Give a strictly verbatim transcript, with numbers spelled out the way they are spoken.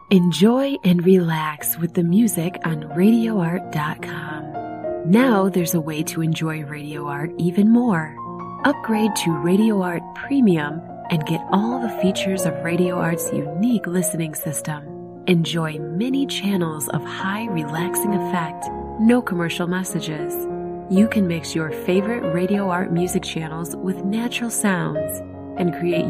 Enjoy and relax with the music on radio art dot com. Now there's a way to enjoy Radio Art even more. Upgrade to Radio Art Premium and get all the features of Radio Art's unique listening system. Enjoy many channels of high relaxing effect, no commercial messages. You can mix your favorite Radio Art music channels with natural sounds and create